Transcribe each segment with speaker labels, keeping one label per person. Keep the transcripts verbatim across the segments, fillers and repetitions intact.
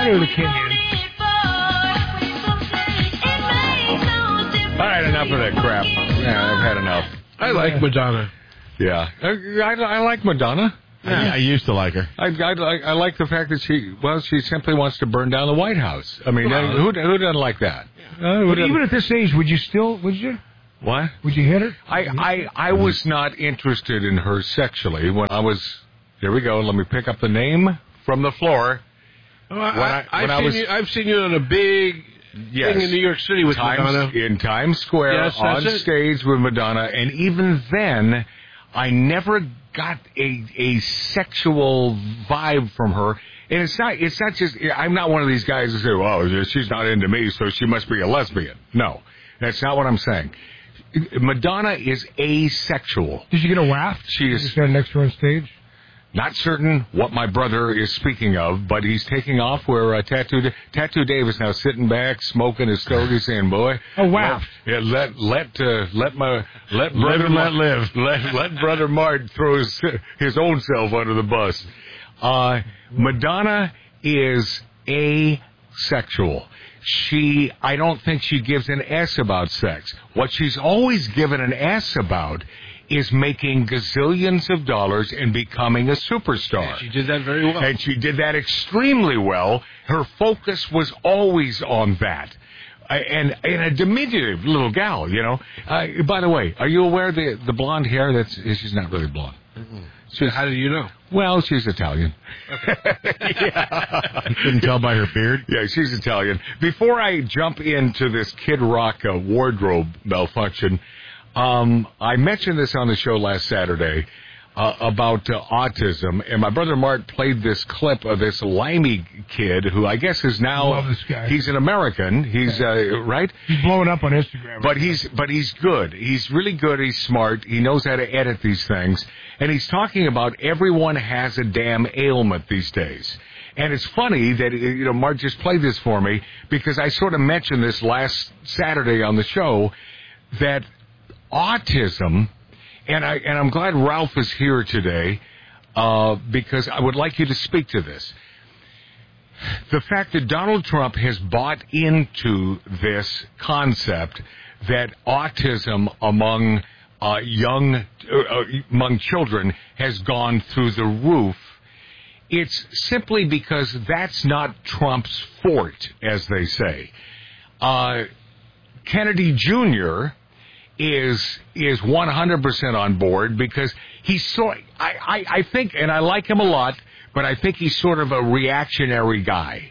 Speaker 1: I know the king is.
Speaker 2: All right, enough of that crap. Yeah, I've had enough.
Speaker 3: I like Madonna.
Speaker 2: Yeah, I, I, I like Madonna.
Speaker 4: Yeah. I, I used to like her.
Speaker 2: I, I, I like the fact that she, well, she simply wants to burn down the White House. I mean, well, who, who doesn't like that?
Speaker 1: Yeah. Uh, but even at this age, would you still, would you?
Speaker 2: What?
Speaker 1: Would you hit her?
Speaker 2: I, I, I was not interested in her sexually when I was, here we go, let me pick up the name from the floor.
Speaker 3: Oh, I, I, I've, I seen was, you, I've seen you on a big
Speaker 2: yes,
Speaker 3: thing in New York City with
Speaker 2: Times,
Speaker 3: Madonna.
Speaker 2: In Times Square,
Speaker 3: yes,
Speaker 2: on
Speaker 3: it.
Speaker 2: stage with Madonna, and even then, I never got a a sexual vibe from her. And it's not it's not just, I'm not one of these guys who say, well, she's not into me, so she must be a lesbian. No, that's not what I'm saying. Madonna is asexual.
Speaker 1: Did you get a waft?
Speaker 2: She is.
Speaker 1: You stand next to her on stage?
Speaker 2: Not certain what my brother is speaking of, but he's taking off where uh, Tattoo Tattoo Dave is now sitting back, smoking his stogie, saying, "Boy,
Speaker 1: a waft.
Speaker 2: Let, yeah, let let uh, let my let brother
Speaker 4: live let live.
Speaker 2: Let let brother Mart throw his, his own self under the bus." Uh, Madonna is asexual. She, I don't think she gives an S about sex. What she's always given an S about is making gazillions of dollars and becoming a superstar.
Speaker 3: Yeah, she did that very well.
Speaker 2: And she did that extremely well. Her focus was always on that. Uh, and, and a diminutive little gal, you know. Uh, by the way, are you aware of the, the blonde hair? That's She's not really blonde.
Speaker 3: Mm-mm. So how do you know?
Speaker 2: Well, she's Italian.
Speaker 4: Okay. Yeah. You couldn't tell by her beard?
Speaker 2: Yeah, she's Italian. Before I jump into this Kid Rock uh, wardrobe malfunction, Um, I mentioned this on the show last Saturday uh, about uh, autism, and my brother Mart played this clip of this limey kid who I guess is now,
Speaker 1: love this guy.
Speaker 2: He's an American, he's, uh, right?
Speaker 1: He's blowing up on Instagram.
Speaker 2: But he's, but he's good. He's really good, he's smart, he knows how to edit these things, and he's talking about everyone has a damn ailment these days. And it's funny that, you know, Mart just played this for me, because I sort of mentioned this last Saturday on the show, that autism, and I and I'm glad Ralph is here today, uh, because I would like you to speak to this. The fact that Donald Trump has bought into this concept that autism among uh, young uh, among children has gone through the roof. It's simply because that's not Trump's forte, as they say. Uh, Kennedy Junior is is one hundred percent on board because he's so I, I, I think, and I like him a lot, but I think he's sort of a reactionary guy.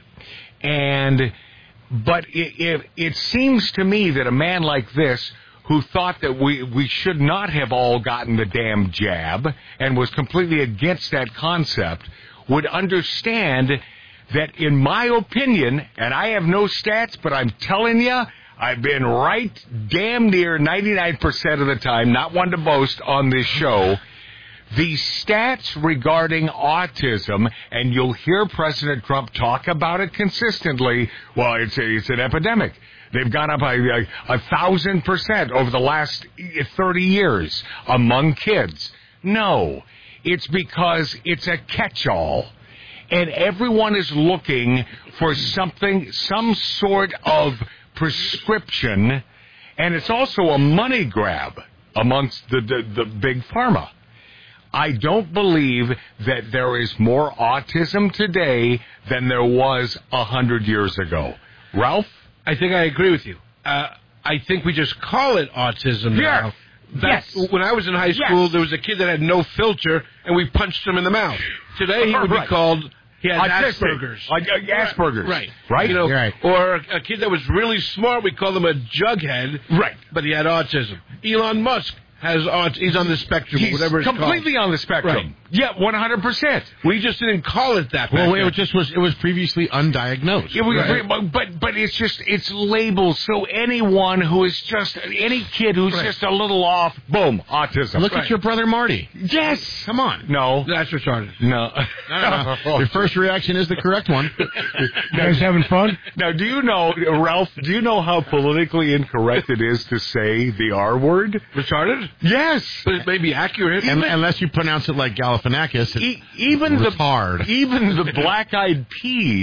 Speaker 2: And but it, it, it seems to me that a man like this, who thought that we, we should not have all gotten the damn jab and was completely against that concept, would understand that, in my opinion, and I have no stats, but I'm telling you, I've been right damn near ninety-nine percent of the time, not one to boast on this show. The stats regarding autism, and you'll hear President Trump talk about it consistently, well, it's a, it's an epidemic. They've gone up a, a, a thousand percent over the last thirty years among kids. No, it's because it's a catch-all. And everyone is looking for something, some sort of prescription, and it's also a money grab amongst the, the, the big pharma. I don't believe that there is more autism today than there was a hundred years ago. Ralph?
Speaker 3: I think I agree with you. Uh, I think we just call it autism
Speaker 2: yeah.
Speaker 3: now. That's,
Speaker 2: yes.
Speaker 3: When I was in high school, yes. there was a kid that had no filter, and we punched him in the mouth. Today, he would
Speaker 2: right.
Speaker 3: be called... He has
Speaker 2: Autistic.
Speaker 3: Asperger's.
Speaker 2: Uh, Asperger's.
Speaker 3: Right.
Speaker 2: Right?
Speaker 3: You know,
Speaker 2: right.
Speaker 3: Or a, a kid that was really smart, we call him a jughead.
Speaker 2: Right.
Speaker 3: But he had autism. Elon Musk has aut- he's on the spectrum,
Speaker 2: he's
Speaker 3: whatever it's
Speaker 2: completely
Speaker 3: called.
Speaker 2: on the spectrum.
Speaker 3: Right.
Speaker 2: Yeah, one hundred percent.
Speaker 3: We just didn't call it that.
Speaker 4: Well,
Speaker 3: back
Speaker 4: it just was. It was previously undiagnosed.
Speaker 2: It was,
Speaker 3: right.
Speaker 2: but, but but it's just it's labeled, so anyone who is just any kid who's
Speaker 3: right.
Speaker 2: just a little off, boom, autism.
Speaker 4: Look
Speaker 3: right.
Speaker 4: at your brother Marty.
Speaker 2: Yes,
Speaker 4: come on.
Speaker 2: No,
Speaker 3: that's retarded.
Speaker 2: No,
Speaker 4: no, no. Your first reaction is the correct one.
Speaker 1: You guys having fun?
Speaker 2: Now, do you know, Ralph? Do you know how politically incorrect it is to say the R word?
Speaker 3: Retarded?
Speaker 2: Yes,
Speaker 3: but it may be accurate,
Speaker 4: and, unless you pronounce it like Galifianakis.
Speaker 2: E- even the
Speaker 4: hard.
Speaker 2: even the Black Eyed Peas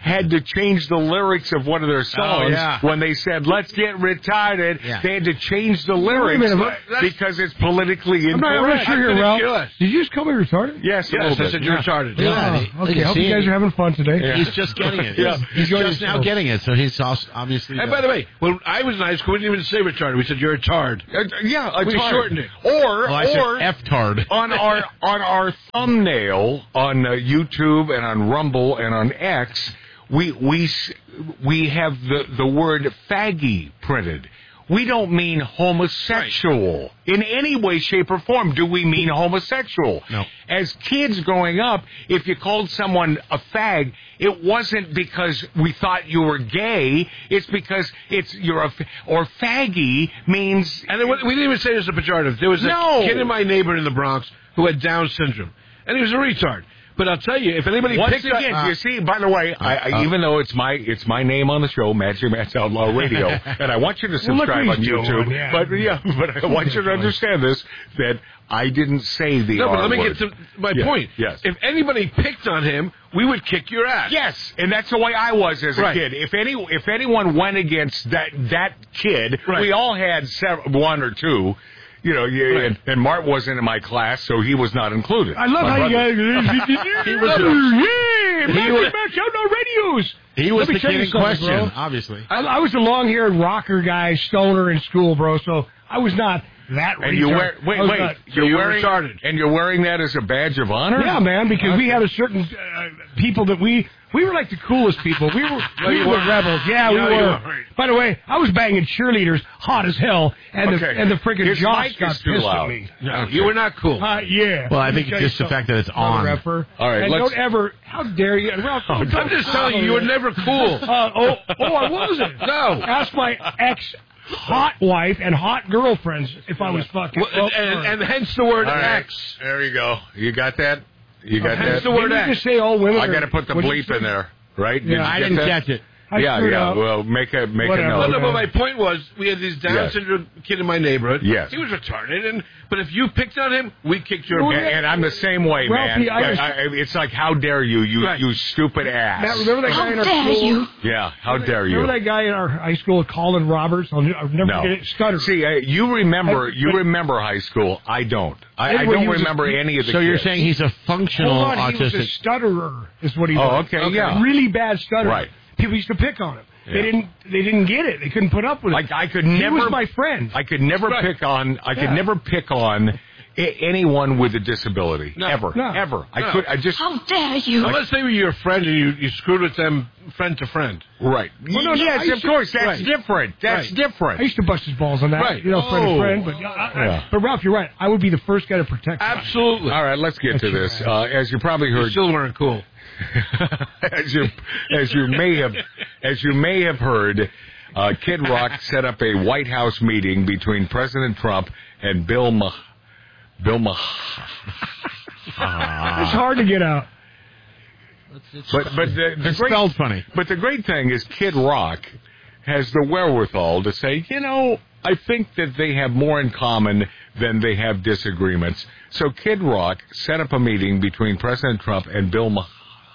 Speaker 2: had to change the lyrics of one of their songs
Speaker 3: Oh, yeah.
Speaker 2: when they said, let's get retarded.
Speaker 4: Yeah.
Speaker 2: They had to change the lyrics
Speaker 1: Wait a minute, what-
Speaker 2: because it's politically
Speaker 1: I'm not, I'm not
Speaker 2: incorrect.
Speaker 1: sure here,
Speaker 3: I'm gonna kill
Speaker 1: Ralph.
Speaker 3: us.
Speaker 1: Did you just call me retarded?
Speaker 2: Yes, a
Speaker 3: Yes,
Speaker 2: little
Speaker 3: I
Speaker 2: bit.
Speaker 3: said you're retarded.
Speaker 4: Yeah.
Speaker 1: Oh, okay. I hope you guys are having fun today.
Speaker 2: Yeah.
Speaker 4: He's just getting it.
Speaker 2: Yeah.
Speaker 4: He's
Speaker 1: Enjoy
Speaker 4: just now
Speaker 1: yourself.
Speaker 4: getting it, so he's also obviously...
Speaker 3: And by the way, when I was in high school, we didn't even say retarded. We said you're a tard.
Speaker 2: Uh, yeah, a
Speaker 3: We
Speaker 2: tard.
Speaker 3: shortened it.
Speaker 2: Or,
Speaker 4: oh, I said
Speaker 2: or
Speaker 4: F-tard.
Speaker 2: on our on our thumbnail on uh, YouTube and on Rumble and on X, we we s- we have the the word faggy printed. We don't mean homosexual in any way, shape, or form. Do we mean homosexual?
Speaker 4: No.
Speaker 2: As kids growing up, if you called someone a fag, it wasn't because we thought you were gay. It's because it's you're a f- or faggy means.
Speaker 3: And then, we didn't even say this as a pejorative. There was a
Speaker 2: No.
Speaker 3: kid in my neighborhood in the Bronx who had Down syndrome, and he was a retard. But I'll tell you, if anybody
Speaker 2: Once
Speaker 3: picked
Speaker 2: again,
Speaker 3: up,
Speaker 2: you see, by the way, I, I,
Speaker 4: uh,
Speaker 2: even though it's my it's my name on the show, Magic Matt's Outlaw Radio, and I want you to
Speaker 1: look
Speaker 2: subscribe
Speaker 1: what
Speaker 2: on
Speaker 1: he's
Speaker 2: YouTube,
Speaker 1: doing, yeah.
Speaker 2: but yeah, but I want you to understand this, that I didn't say the
Speaker 3: no, but
Speaker 2: R
Speaker 3: let me
Speaker 2: word.
Speaker 3: get to my
Speaker 2: Yeah,
Speaker 3: point.
Speaker 2: yes.
Speaker 3: If anybody picked on him, we would kick your ass.
Speaker 2: Yes, and that's the way I was as a
Speaker 3: Right.
Speaker 2: kid. If any if anyone went against that that kid,
Speaker 3: Right.
Speaker 2: we all had sev- one or two. You know, yeah,
Speaker 3: Right.
Speaker 2: and, and Mart wasn't in my class, so he was not included.
Speaker 1: I love
Speaker 2: My
Speaker 1: how you
Speaker 2: brother-
Speaker 1: guys.
Speaker 4: He was-
Speaker 1: yeah,
Speaker 4: he
Speaker 1: Magic
Speaker 4: was-
Speaker 1: Matt's Outlaw Radios.
Speaker 4: He was
Speaker 1: Let me
Speaker 4: the
Speaker 1: tell
Speaker 4: kid
Speaker 1: you
Speaker 4: in
Speaker 1: something,
Speaker 4: question,
Speaker 1: bro.
Speaker 4: obviously.
Speaker 1: I, I was a long-haired rocker guy, stoner in school, bro. So I was not that.
Speaker 2: And you
Speaker 1: retard.
Speaker 2: wear wait
Speaker 1: I was
Speaker 2: wait
Speaker 1: not-
Speaker 2: you're
Speaker 3: you were
Speaker 2: wearing
Speaker 3: retarded.
Speaker 2: and you're wearing that as a badge of honor?
Speaker 1: Yeah, man, because we had a certain uh, people that we we were like the coolest people. We were we
Speaker 3: you
Speaker 1: were
Speaker 3: weren't.
Speaker 1: rebels. Yeah, we
Speaker 3: No, you
Speaker 1: were.
Speaker 3: weren't.
Speaker 1: By the way, I was banging cheerleaders hot as hell, and the
Speaker 2: Okay.
Speaker 1: and the freaking
Speaker 2: His
Speaker 1: jocks
Speaker 2: mic
Speaker 1: got
Speaker 2: is too
Speaker 1: pissed
Speaker 2: loud.
Speaker 1: at me.
Speaker 3: No, you were not cool.
Speaker 1: Uh, yeah.
Speaker 4: Well, I
Speaker 1: Let me
Speaker 4: think
Speaker 1: tell you
Speaker 4: just the
Speaker 1: something,
Speaker 4: fact that it's
Speaker 1: Brother
Speaker 4: on.
Speaker 1: Repper.
Speaker 2: All right,
Speaker 1: and
Speaker 2: let's-
Speaker 1: don't ever. How dare you? Ralph,
Speaker 3: I'm just telling you, you were never cool.
Speaker 1: Uh, oh, oh, I wasn't.
Speaker 3: No.
Speaker 1: Ask my ex hot wife and hot girlfriends if I was fucking.
Speaker 3: Well,
Speaker 1: Oh,
Speaker 3: and, and hence the word
Speaker 2: All right.
Speaker 3: X.
Speaker 2: There you go. You got that? You got
Speaker 3: Hence
Speaker 2: that?
Speaker 3: the word
Speaker 1: Didn't you
Speaker 3: X.
Speaker 1: just say all women?
Speaker 2: I
Speaker 1: are-
Speaker 2: got to put the
Speaker 1: what'd you
Speaker 2: bleep
Speaker 1: say?
Speaker 2: in there, right?
Speaker 1: Yeah,
Speaker 2: you
Speaker 4: I
Speaker 2: get
Speaker 4: didn't
Speaker 2: that?
Speaker 4: catch it.
Speaker 1: I
Speaker 2: yeah,
Speaker 1: screwed
Speaker 2: yeah.
Speaker 1: up.
Speaker 2: Well, make a make
Speaker 1: Whatever.
Speaker 2: a
Speaker 3: Well,
Speaker 2: note.
Speaker 3: no, but my point was, we had this Down
Speaker 2: Yes.
Speaker 3: syndrome kid in my neighborhood.
Speaker 2: Yes.
Speaker 3: He was retarded, and but if you picked on him, we kicked your
Speaker 1: Well,
Speaker 3: ass.
Speaker 2: And, and I'm the same way,
Speaker 1: Ralphie,
Speaker 2: man.
Speaker 1: I was-
Speaker 2: I, I, it's like, how dare you, you
Speaker 3: Right.
Speaker 2: you stupid ass.
Speaker 1: Matt, remember that guy in our
Speaker 5: How dare
Speaker 1: school?
Speaker 5: you?
Speaker 2: Yeah, how dare you?
Speaker 1: Remember that guy in our high school, Colin Roberts? I'll, I'll never
Speaker 2: No.
Speaker 1: forget it. Stutter.
Speaker 2: See, uh, you remember
Speaker 1: I-
Speaker 2: you
Speaker 1: but-
Speaker 2: remember high school. I don't. I, I
Speaker 1: Anyway, he
Speaker 2: don't
Speaker 1: was a-
Speaker 2: remember any of the
Speaker 4: So
Speaker 2: kids.
Speaker 4: you're saying he's a functional
Speaker 1: Hold on, he was a
Speaker 4: autistic...
Speaker 1: stutterer, is what he
Speaker 2: Oh,
Speaker 1: was.
Speaker 2: okay, yeah.
Speaker 1: Really bad stutterer.
Speaker 2: Right.
Speaker 1: People used to pick on him.
Speaker 2: Yeah.
Speaker 1: They didn't. They didn't get it. They couldn't put up with it.
Speaker 2: Like I could
Speaker 1: he
Speaker 2: never
Speaker 1: was my friend.
Speaker 2: I could never
Speaker 3: Right.
Speaker 2: pick on I could
Speaker 1: Yeah.
Speaker 2: never pick on a- anyone with a disability.
Speaker 3: No.
Speaker 2: Ever.
Speaker 1: No.
Speaker 2: Ever. I
Speaker 3: No.
Speaker 2: could I just
Speaker 5: How dare you?
Speaker 3: Unless they were your friend and you, you screwed with them friend to friend.
Speaker 2: right.
Speaker 1: Well, no, no,
Speaker 2: yes,
Speaker 1: I
Speaker 2: of
Speaker 1: used to-
Speaker 2: course. That's
Speaker 3: right.
Speaker 2: different. That's
Speaker 3: Right.
Speaker 2: different.
Speaker 1: I used to bust his balls on that.
Speaker 3: Right.
Speaker 1: You know, friend
Speaker 2: Oh.
Speaker 1: to friend. But, I, I,
Speaker 2: Yeah.
Speaker 1: but Ralph, you're right. I would be the first guy to protect him.
Speaker 3: Absolutely.
Speaker 2: All right, let's get to
Speaker 1: That's
Speaker 2: this.
Speaker 1: your
Speaker 2: Uh, as you probably
Speaker 3: You
Speaker 2: heard,
Speaker 3: still weren't cool.
Speaker 2: as you as you may have as you may have heard, uh, Kid Rock set up a White House meeting between President Trump and Bill Mah Bill Mah.
Speaker 1: It's hard to get out.
Speaker 2: But but the, the
Speaker 4: It's
Speaker 2: great,
Speaker 4: spelled funny.
Speaker 2: But the great thing is, Kid Rock has the wherewithal to say, you know, I think that they have more in common than they have disagreements. So Kid Rock set up a meeting between President Trump and Bill Mah.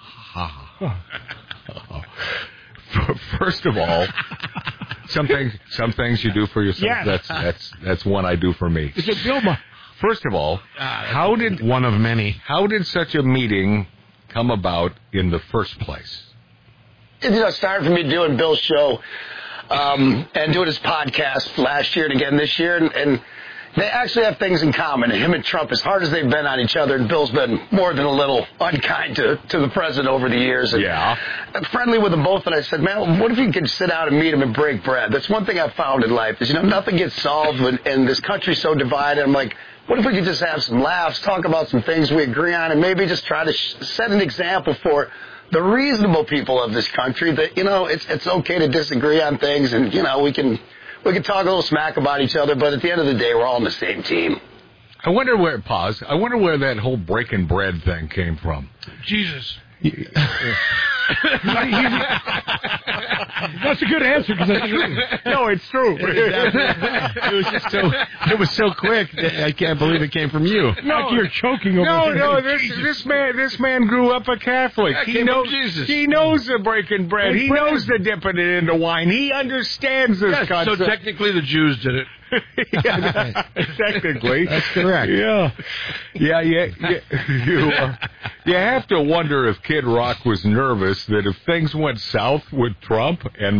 Speaker 2: First of all, some things some things you do for yourself.
Speaker 1: Yes.
Speaker 2: That's that's that's one I do for me.
Speaker 1: Is it Bill Ma-
Speaker 2: First of all, how did
Speaker 4: One of many.
Speaker 2: how did such a meeting come about in the first place?
Speaker 6: You know, it started for me doing Bill's show um, and doing his podcast last year and again this year, and, and they actually have things in common. Him and Trump, as hard as they've been on each other, and Bill's been more than a little unkind to, to the president over the years. And
Speaker 2: Yeah.
Speaker 6: I'm friendly with them both, and I said, man, what if you could sit down and meet him and break bread? That's one thing I've found in life is, you know, nothing gets solved when, and this country's so divided. I'm like, what if we could just have some laughs, talk about some things we agree on, and maybe just try to sh- set an example for the reasonable people of this country that, you know, it's it's okay to disagree on things, and, you know, we can we can talk a little smack about each other, but at the end of the day, we're all on the same team.
Speaker 2: I wonder where pause. I wonder where that whole breaking bread thing came from.
Speaker 3: Jesus.
Speaker 1: That's a good answer because that's true.
Speaker 2: No, it's true.
Speaker 4: It was just so. It was so quick. That I can't believe it came from you.
Speaker 1: No, like you're choking over.
Speaker 2: No,
Speaker 1: there.
Speaker 2: no. This this man this man grew up a Catholic.
Speaker 3: That
Speaker 2: He
Speaker 3: came
Speaker 2: knows
Speaker 3: from Jesus.
Speaker 2: he knows the breaking bread.
Speaker 1: Break
Speaker 2: He
Speaker 1: bread.
Speaker 2: knows the dipping it into wine. He understands this
Speaker 3: Yes, so
Speaker 2: concept.
Speaker 3: technically the Jews did it.
Speaker 2: Yeah, technically,
Speaker 4: That's correct.
Speaker 2: Yeah, yeah, yeah. yeah. You, uh, you have to wonder if Kid Rock was nervous that if things went south with Trump and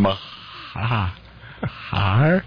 Speaker 2: Mahar,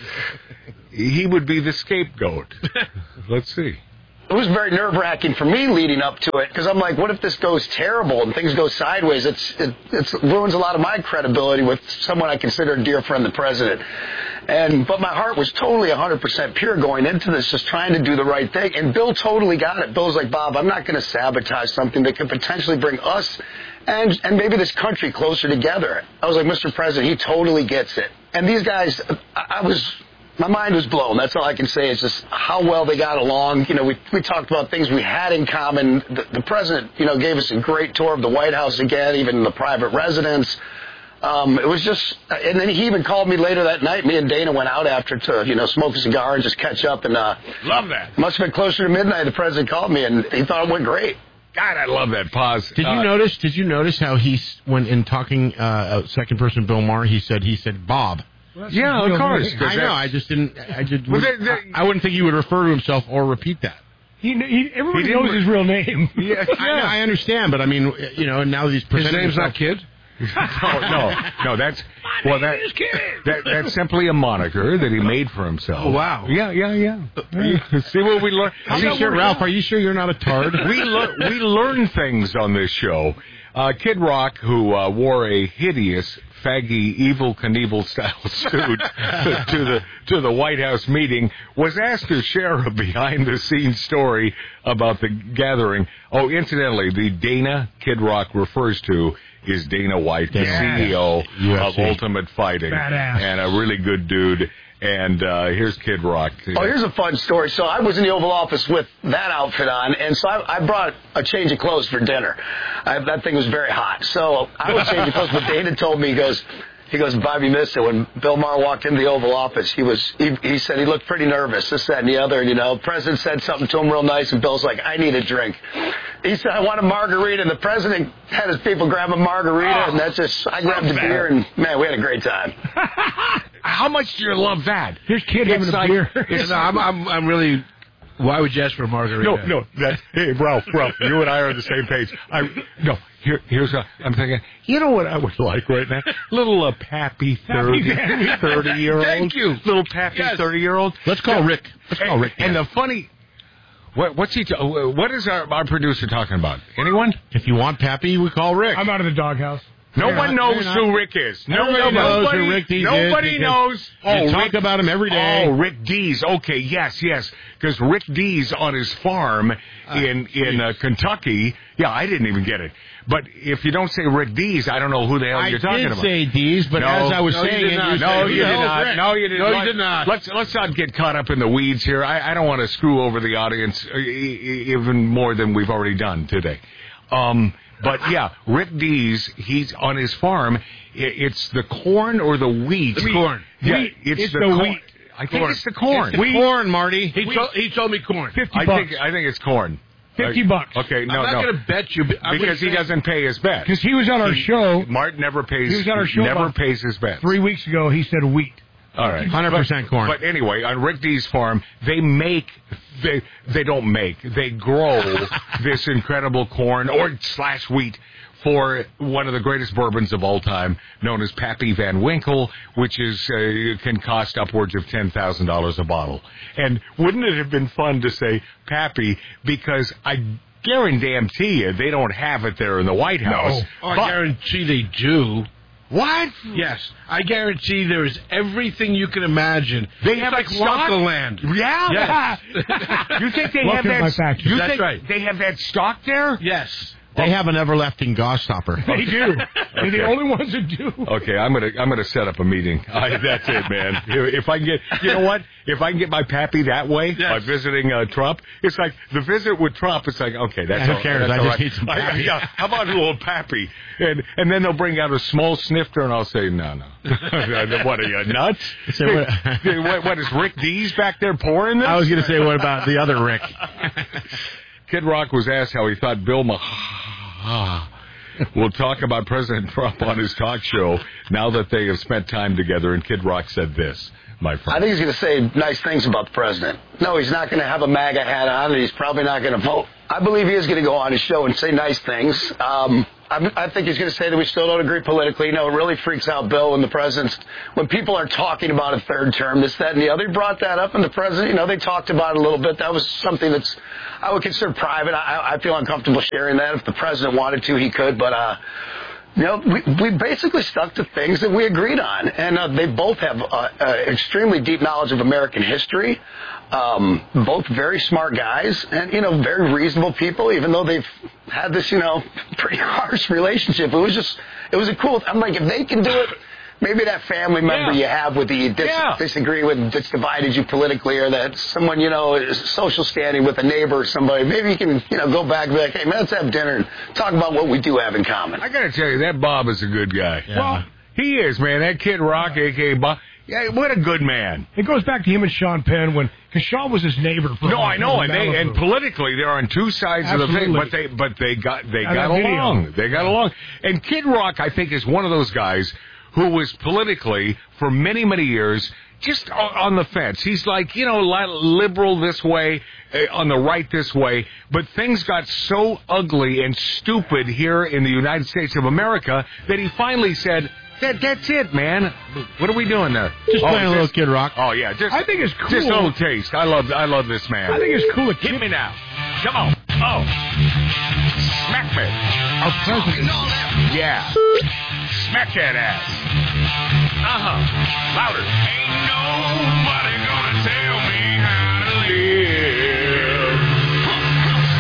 Speaker 2: he would be the scapegoat. Let's see.
Speaker 6: It was very nerve-wracking for me leading up to it because I'm like, what if this goes terrible and things go sideways? It's it it's, ruins a lot of my credibility with someone I consider a dear friend, the president. And but my heart was totally one hundred percent pure going into this, just trying to do the right thing. And Bill totally got it. Bill's like, Bob, I'm not going to sabotage something that could potentially bring us and and maybe this country closer together. I was like, Mister President, he totally gets it. And these guys, I, I was. My mind was blown. That's all I can say is just how well they got along. You know, we we talked about things we had in common. The, the president, you know, gave us a great tour of the White House again, even in the private residence. Um, it was just, and then he even called me later that night. Me and Dana went out after to, you know, smoke a cigar and just catch up. And uh,
Speaker 2: Love that.
Speaker 6: must have been closer to midnight. The president called me and he thought it went great.
Speaker 2: God, I love that pause.
Speaker 4: Did you
Speaker 2: Uh,
Speaker 4: notice? Did you notice how he, when in talking uh, second person Bill Maher, he said he said Bob.
Speaker 2: Yeah, of course.
Speaker 4: I know. I just didn't. I just.
Speaker 2: Well,
Speaker 4: would,
Speaker 2: they- they-
Speaker 4: I, I wouldn't think he would refer to himself or repeat that.
Speaker 1: He, he, everybody
Speaker 2: He didn't
Speaker 1: knows
Speaker 2: re-
Speaker 1: his real name.
Speaker 2: Yeah,
Speaker 4: I, know, I understand, but I mean, you know, now that he's
Speaker 3: His
Speaker 4: presenting
Speaker 3: name's
Speaker 4: himself-
Speaker 3: not Kid.
Speaker 2: no, no, no. That's well, that, that that's simply a moniker that he made for himself.
Speaker 3: Oh, wow.
Speaker 2: Yeah, yeah, yeah. See what we learn.
Speaker 4: Are you sure, Ralph? Are you sure you're not a tard?
Speaker 2: we lear- we learn things on this show. Uh, Kid Rock, who uh, wore a hideous, faggy, Evil Knievel style suit to the to the White House meeting, was asked to share a behind the scenes story about the gathering. Oh, incidentally, the Dana Kid Rock refers to is Dana White, the
Speaker 1: Yes.
Speaker 2: C E O
Speaker 4: U F
Speaker 2: of
Speaker 4: C.
Speaker 2: Ultimate Fighting,
Speaker 1: Badass.
Speaker 2: and a really good dude. And uh, here's Kid Rock.
Speaker 6: Oh, here's a fun story. So I was in the Oval Office with that outfit on, and so I, I brought a change of clothes for dinner. I, that thing was very hot. So I was changing clothes, but Dana told me, he goes, he goes, Bobby missed it. When Bill Maher walked into the Oval Office, he was, he, he said he looked pretty nervous, this, that, and the other. And, you know, the president said something to him real nice, and Bill's like, I need a drink. He said, I want a margarita, and the president had his people grab a margarita, and that's just, I grabbed a beer, and, man, we had a great time.
Speaker 2: How much do you love that?
Speaker 1: Here's Kid
Speaker 2: It's
Speaker 1: having a
Speaker 2: like-
Speaker 1: beer.
Speaker 2: it's
Speaker 3: No, I'm, I'm, I'm really. Why would you ask for a margarita?
Speaker 2: No, no. That, hey, Ralph, Ralph, you and I are on the same page. I no. Here, here's what I'm thinking. You know what I would like right now? Little uh, pappy thirty, thirty year old.
Speaker 3: Thank you.
Speaker 2: Little pappy
Speaker 3: Yes.
Speaker 2: thirty year old.
Speaker 4: Let's call Rick. Let's call
Speaker 2: And,
Speaker 4: Rick.
Speaker 2: and the funny. What, what's he? T- what is our, our producer talking about? Anyone?
Speaker 4: If you want Pappy, we call Rick.
Speaker 1: I'm out of the doghouse.
Speaker 2: No
Speaker 4: You're
Speaker 2: one
Speaker 4: not-
Speaker 2: knows
Speaker 4: you're
Speaker 2: who
Speaker 4: not.
Speaker 2: Rick is.
Speaker 4: Everybody knows who Rick Dees is
Speaker 2: Nobody
Speaker 4: because
Speaker 2: knows.
Speaker 4: you
Speaker 2: Oh,
Speaker 4: talk
Speaker 2: Rick,
Speaker 4: about him every day.
Speaker 2: Oh, Rick Dees. Okay, yes, yes. Because Rick Dees on his farm in in uh, Kentucky. Yeah, I didn't even get it. But if you don't say Rick Dees, I don't know who the hell
Speaker 4: I
Speaker 2: you're talking
Speaker 4: did
Speaker 2: about.
Speaker 4: say D's, but
Speaker 2: No.
Speaker 4: as I was
Speaker 3: No, you
Speaker 4: saying
Speaker 3: did
Speaker 4: it,
Speaker 3: not.
Speaker 4: you
Speaker 2: No,
Speaker 4: said,
Speaker 2: you did
Speaker 4: "No,
Speaker 2: not.
Speaker 4: Rick."
Speaker 2: No, you did
Speaker 3: No, you
Speaker 2: not.
Speaker 3: did not.
Speaker 2: Let's let's not get caught up in the weeds here. I, I don't want to screw over the audience uh, e- e- even more than we've already done today. Um, but yeah, Rick Dees, he's on his farm. I- It's the corn or the wheat.
Speaker 3: It's corn.
Speaker 2: Yeah,
Speaker 1: Wheat.
Speaker 2: it's,
Speaker 1: It's
Speaker 2: the,
Speaker 1: the
Speaker 2: corn.
Speaker 1: wheat.
Speaker 2: I think
Speaker 3: Corn.
Speaker 2: it's the corn.
Speaker 4: It's the corn, Marty.
Speaker 3: He, told, he told me corn.
Speaker 1: Fifty
Speaker 2: I
Speaker 1: bucks.
Speaker 2: think I think it's corn.
Speaker 1: Fifty
Speaker 2: Uh,
Speaker 1: bucks.
Speaker 2: Okay, no,
Speaker 3: I'm not
Speaker 2: no.
Speaker 3: going to bet you. but I'm
Speaker 2: Because he
Speaker 3: gonna say-
Speaker 2: doesn't pay his bet.
Speaker 1: Because he was on our show
Speaker 2: Mart never pays.
Speaker 1: He was on our show
Speaker 2: Never
Speaker 1: about
Speaker 2: pays his bets.
Speaker 1: three weeks ago. He said wheat.
Speaker 2: All right,
Speaker 4: one hundred percent corn.
Speaker 2: But anyway, on Rick Dees' farm, they make they they don't make they grow this incredible corn or slash wheat for one of the greatest bourbons of all time, known as Pappy Van Winkle, which is uh, can cost upwards of ten thousand dollars a bottle. And wouldn't it have been fun to say Pappy, because I guarantee you they don't have it there in the White House.
Speaker 3: Oh, I
Speaker 2: But-
Speaker 3: guarantee they do.
Speaker 2: What?
Speaker 3: Yes, I guarantee there is everything you can imagine.
Speaker 2: They
Speaker 3: it's
Speaker 2: have
Speaker 3: like
Speaker 2: it stocked?
Speaker 3: Land.
Speaker 2: Yeah.
Speaker 3: Yes.
Speaker 2: You think they
Speaker 1: Welcome
Speaker 2: have
Speaker 1: to my
Speaker 2: that?
Speaker 1: factory.
Speaker 2: You
Speaker 3: That's
Speaker 2: think
Speaker 3: right.
Speaker 2: they have that stock there?
Speaker 3: Yes.
Speaker 4: They have an everlasting gosstopper.
Speaker 1: They do. They're the only ones that do.
Speaker 2: Okay, I'm gonna I'm gonna set up a meeting. I, that's it, man. If I can get, you know what? If I can get my pappy that way
Speaker 3: Yes.
Speaker 2: by visiting uh, Trump, it's like the visit with Trump. It's like okay, that's
Speaker 4: Yeah, who
Speaker 2: all,
Speaker 4: cares?
Speaker 2: That's
Speaker 4: I
Speaker 2: all
Speaker 4: just
Speaker 2: right.
Speaker 4: need some
Speaker 2: I-
Speaker 4: pappy.
Speaker 2: yeah, how about a little pappy? And and then they'll bring out a small snifter, and I'll say no, no. What are you nuts?
Speaker 4: So what-
Speaker 2: what, what is Rick Dees back there pouring this?
Speaker 4: I was going to say, what about the other Rick?
Speaker 2: Kid Rock was asked how he thought Bill Maher will talk about President Trump on his talk show now that they have spent time together, and Kid Rock said this, my friend.
Speaker 6: I think he's going to say nice things about the president. No, he's not going to have a MAGA hat on, and he's probably not going to vote. I believe he is going to go on his show and say nice things. Um, I, I think he's going to say that we still don't agree politically. You know, it really freaks out Bill when the president's, when people are talking about a third term, this, that, and the other. He brought that up, and the president, you know, they talked about it a little bit. That was something that's, I would consider private. I, I feel uncomfortable sharing that. If the president wanted to, he could, but, uh, you know, we, we basically stuck to things that we agreed on. And uh, they both have uh, uh, extremely deep knowledge of American history. Um, both very smart guys and, you know, very reasonable people, even though they've had this, you know, pretty harsh relationship. It was just, it was a cool, I'm like, if they can do it, maybe that family member
Speaker 2: Yeah.
Speaker 6: you have with the you dis-
Speaker 2: Yeah.
Speaker 6: disagree with, that's divided you politically, or that someone, you know, is social standing with a neighbor or somebody, maybe you can, you know, go back and be like, hey, man, let's have dinner and talk about what we do have in common.
Speaker 2: I got to tell you, that Bob is a good guy.
Speaker 4: Yeah.
Speaker 2: Well, he is, man. That Kid Rock, a k a. Bob. Yeah, what a good man.
Speaker 1: It goes back to him and Sean Penn when, because Sean was his neighbor. For
Speaker 2: No, I know, and they
Speaker 1: Malibu.
Speaker 2: and politically they're on two sides of the thing,
Speaker 1: Absolutely.
Speaker 2: but they but they got they
Speaker 1: I
Speaker 2: got
Speaker 1: got video.
Speaker 2: along. They got along. And Kid Rock, I think, is one of those guys who was politically for many many years just o- on the fence. He's like, you know, li- liberal this way, uh, on the right this way, but things got so ugly and stupid here in the United States of America that he finally said, that, that's it, man. What are we doing there?
Speaker 4: Just
Speaker 2: Oh,
Speaker 4: playing a little
Speaker 2: just-
Speaker 4: Kid Rock.
Speaker 2: Oh yeah, just
Speaker 1: I think it's cool.
Speaker 2: Just a little taste. I love I love this man.
Speaker 1: I think it's cool. that
Speaker 2: Hit
Speaker 1: Kid-
Speaker 2: me now. Come on. Oh. Smack me.
Speaker 1: Our president.
Speaker 2: Yeah. Smack that ass. Uh-huh. Louder. Ain't nobody gonna tell me